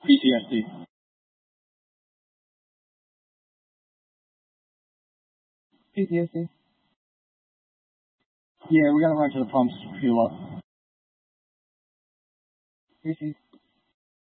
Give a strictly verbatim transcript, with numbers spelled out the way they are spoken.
P T S D. P T S D. Yeah, we gotta run to the pumps, fuel up. P C.